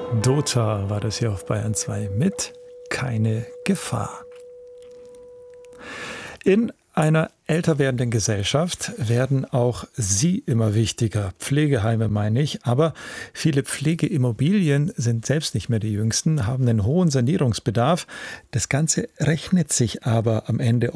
Dota war das hier auf Bayern 2 mit Keine Gefahr. In einer älter werdenden Gesellschaft werden auch sie immer wichtiger. Pflegeheime meine ich, aber viele Pflegeimmobilien sind selbst nicht mehr die jüngsten, haben einen hohen Sanierungsbedarf. Das Ganze rechnet sich aber am Ende